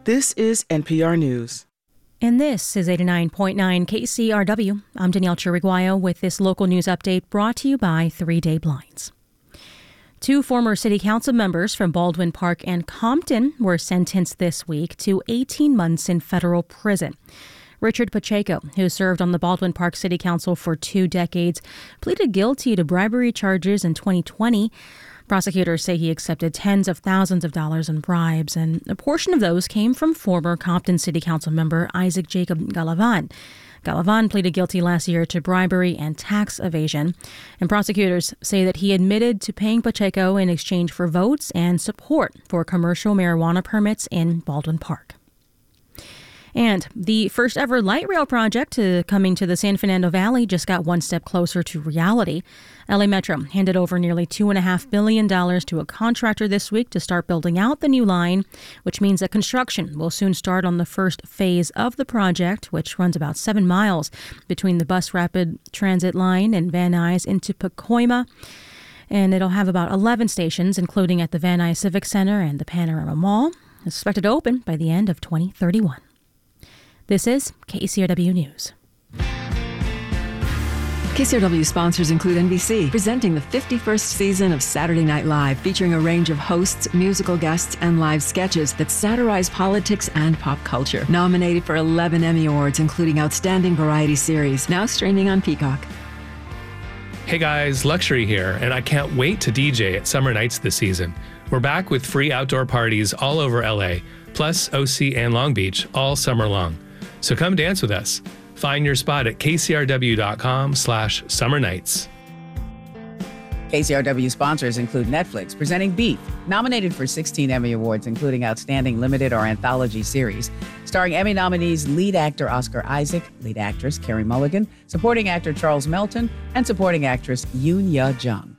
This is NPR News. And this is 89.9 KCRW. I'm Danielle Chiriguayo with this local news update brought to you by 3 Day Blinds. 2 former city council members from Baldwin Park and Compton were sentenced this week to 18 months in federal prison. Richard Pacheco, who served on the Baldwin Park City Council for 2 decades, pleaded guilty to bribery charges in 2020. Prosecutors say he accepted tens of thousands of dollars in bribes, and a portion of those came from former Compton City Council member Isaac Jacob Galavan. Galavan pleaded guilty last year to bribery and tax evasion, and prosecutors say that he admitted to paying Pacheco in exchange for votes and support for commercial marijuana permits in Baldwin Park. And the first ever light rail project coming to the San Fernando Valley just got one step closer to reality. LA Metro handed over nearly $2.5 billion to a contractor this week to start building out the new line, which means that construction will soon start on the first phase of the project, which runs about 7 miles between the Bus Rapid Transit line and Van Nuys into Pacoima. And it'll have about 11 stations, including at the Van Nuys Civic Center and the Panorama Mall. It's expected to open by the end of 2031. This is KCRW News. KCRW sponsors include NBC, presenting the 51st season of Saturday Night Live, featuring a range of hosts, musical guests, and live sketches that satirize politics and pop culture. Nominated for 11 Emmy Awards, including Outstanding Variety Series, now streaming on Peacock. Hey guys, Luxury here, and I can't wait to DJ at Summer Nights this season. We're back with free outdoor parties all over LA, plus OC and Long Beach all summer long. So come dance with us. Find your spot at kcrw.com/summernights. KCRW sponsors include Netflix, presenting Beef, nominated for 16 Emmy Awards, including Outstanding Limited or Anthology Series, starring Emmy nominees lead actor Oscar Isaac, lead actress Carey Mulligan, supporting actor Charles Melton, and supporting actress Yoon Yuh-jung.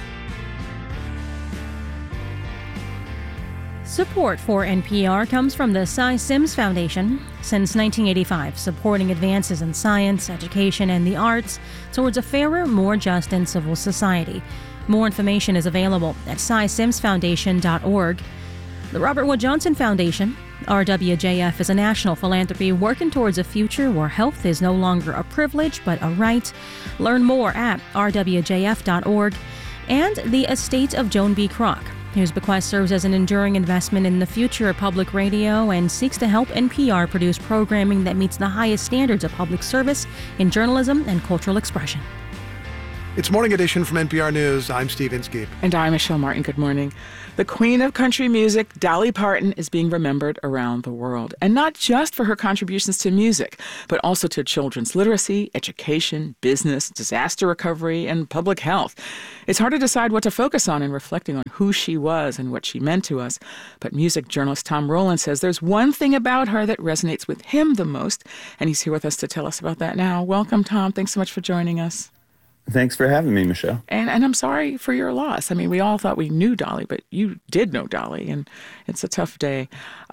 Support for NPR comes from the Cy Sims Foundation. Since 1985, supporting advances in science, education, and the arts towards a fairer, more just, and civil society. More information is available at cysimsfoundation.org. The Robert Wood Johnson Foundation. RWJF is a national philanthropy working towards a future where health is no longer a privilege but a right. Learn more at rwjf.org. And the Estate of Joan B. Kroc, whose bequest serves as an enduring investment in the future of public radio and seeks to help NPR produce programming that meets the highest standards of public service in journalism and cultural expression. It's Morning Edition from NPR News. I'm Steve Inskeep. And I'm Michelle Martin. Good morning. The queen of country music, Dolly Parton, is being remembered around the world. And not just for her contributions to music, but also to children's literacy, education, business, disaster recovery, and public health. It's hard to decide what to focus on in reflecting on who she was and what she meant to us. But music journalist Tom Rowland says there's one thing about her that resonates with him the most. And he's here with us to tell us about that now. Welcome, Tom. Thanks so much for joining us. Thanks for having me, Michelle. And I'm sorry for your loss. I mean, we all thought we knew Dolly, but you did know Dolly, and it's a tough day.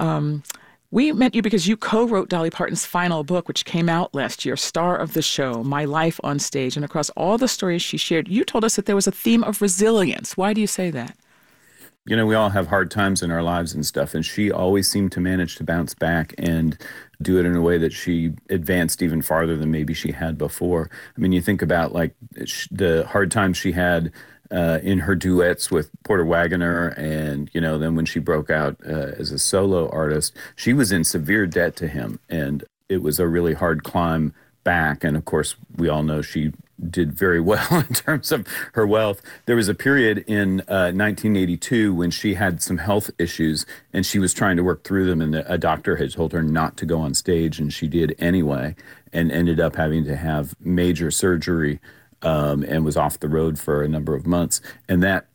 We met you because you co-wrote Dolly Parton's final book, which came out last year, Star of the Show, My Life on Stage. And across all the stories she shared, you told us that there was a theme of resilience. Why do you say that? You know, we all have hard times in our lives and stuff, and she always seemed to manage to bounce back and do it in a way that she advanced even farther than maybe she had before. I mean, you think about like the hard times she had in her duets with Porter Wagoner, and, you know, then when she broke out as a solo artist, she was in severe debt to him, and it was a really hard climb back. And of course, we all know she did very well in terms of her wealth. There was a period in 1982 when she had some health issues and she was trying to work through them, and a doctor had told her not to go on stage, and she did anyway and ended up having to have major surgery and was off the road for a number of months. And that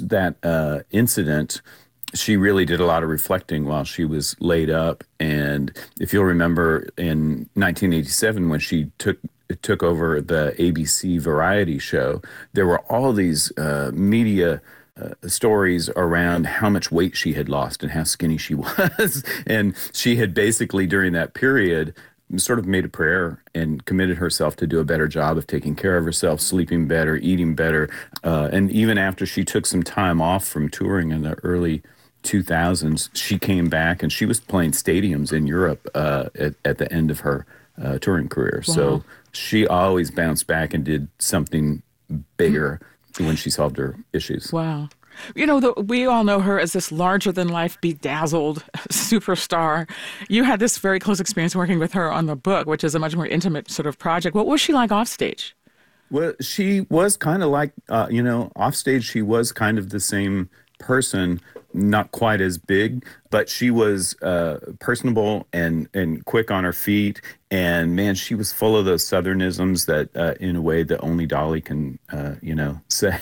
incident, she really did a lot of reflecting while she was laid up. And if you'll remember, in 1987, when she took over the ABC variety show, there were all these media stories around how much weight she had lost and how skinny she was. And she had basically, during that period, sort of made a prayer and committed herself to do a better job of taking care of herself, sleeping better, eating better. And even after she took some time off from touring in the early 2000s, she came back and she was playing stadiums in Europe at the end of her touring career. Wow. So she always bounced back and did something bigger when she solved her issues. Wow. We all know her as this larger-than-life, bedazzled superstar. You had this very close experience working with her on the book, which is a much more intimate sort of project. What was she like off stage? Well, she was kind of like, off stage, she was kind of the same person, not quite as big, but she was personable and quick on her feet. And man, she was full of those Southernisms that in a way that only Dolly can, say.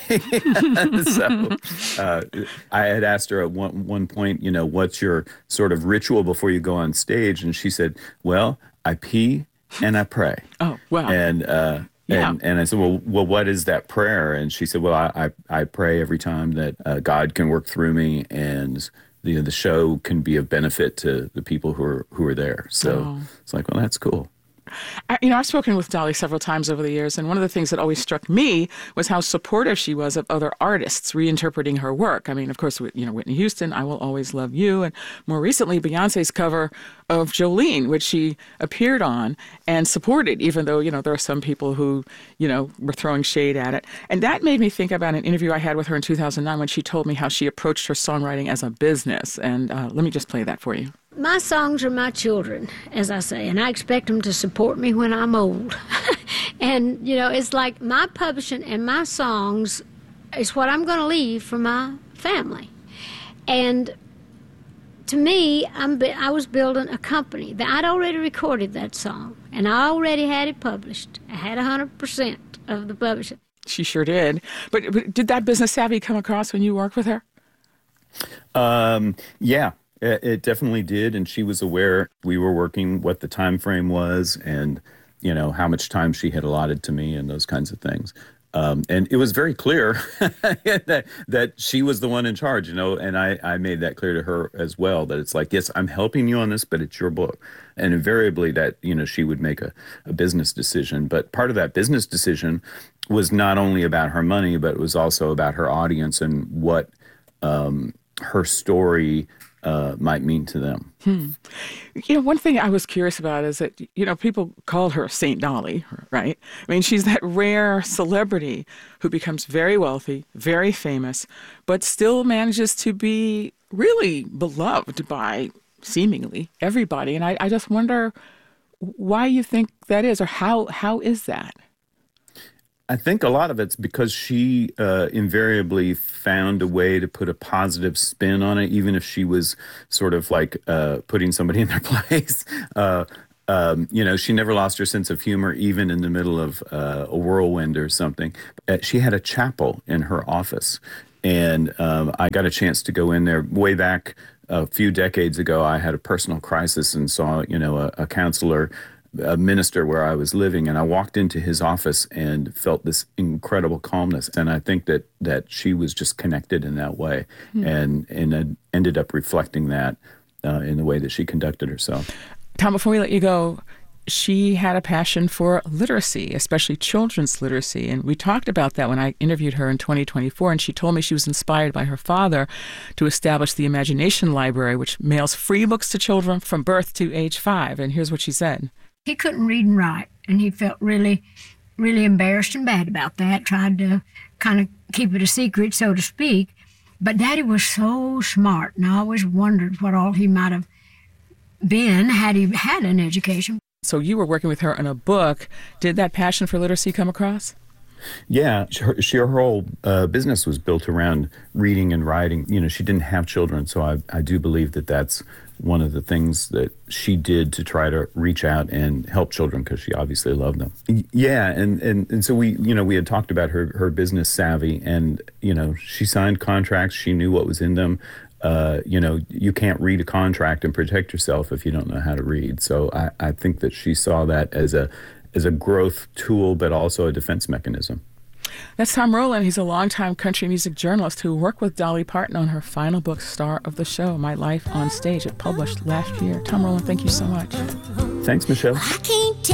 So I had asked her at one point, what's your sort of ritual before you go on stage? And she said, well, I pee and I pray. Oh, wow. And And I said, well, what is that prayer? And she said, well, I pray every time that God can work through me and the show can be of benefit to the people who are there. So It's like, well, that's cool. I've spoken with Dolly several times over the years, and one of the things that always struck me was how supportive she was of other artists reinterpreting her work. I mean, of course, Whitney Houston, I Will Always Love You, and more recently, Beyonce's cover of Jolene, which she appeared on and supported, even though, there are some people who, were throwing shade at it. And that made me think about an interview I had with her in 2009 when she told me how she approached her songwriting as a business. And let me just play that for you. My songs are my children, as I say, and I expect them to support me when I'm old. And, it's like my publishing and my songs is what I'm going to leave for my family. And to me, I was building a company that I'd already recorded that song, and I already had it published. I had 100% of the publishing. She sure did. But did that business savvy come across when you worked with her? Yeah. It definitely did, and she was aware we were working, what the time frame was, and how much time she had allotted to me, and those kinds of things. And it was very clear that she was the one in charge, and I made that clear to her as well, that it's like, yes, I'm helping you on this, but it's your book. And invariably that, she would make a business decision. But part of that business decision was not only about her money, but it was also about her audience and what her story might mean to them. One thing I was curious about is that, people called her Saint Dolly, right? I mean, she's that rare celebrity who becomes very wealthy, very famous, but still manages to be really beloved by seemingly everybody. And I just wonder why you think that is, or how is that? I think a lot of it's because she invariably found a way to put a positive spin on it, even if she was sort of like putting somebody in their place. She never lost her sense of humor, even in the middle of a whirlwind or something. She had a chapel in her office, and I got a chance to go in there way back a few decades ago. I had a personal crisis and saw, a counselor, a minister where I was living, and I walked into his office and felt this incredible calmness. And I think that she was just connected in that way, and ended up reflecting that in the way that she conducted herself. Tom, before we let you go, she had a passion for literacy, especially children's literacy. And we talked about that when I interviewed her in 2024. And she told me she was inspired by her father to establish the Imagination Library, which mails free books to children from birth to age 5. And here's what she said. He couldn't read and write, and he felt really, really embarrassed and bad about that, tried to kind of keep it a secret, so to speak. But Daddy was so smart, and I always wondered what all he might have been had he had an education. So you were working with her on a book. Did that passion for literacy come across? Yeah, her whole business was built around reading and writing. She didn't have children, so I do believe that that's one of the things that she did to try to reach out and help children, because she obviously loved them. Yeah, and so we had talked about her business savvy, and she signed contracts. She knew what was in them. You can't read a contract and protect yourself if you don't know how to read. So I think that she saw that as a growth tool, but also a defense mechanism. That's Tom Rowland. He's a longtime country music journalist who worked with Dolly Parton on her final book, Star of the Show, My Life on Stage. It published last year. Tom Rowland, thank you so much. Thanks, Michelle.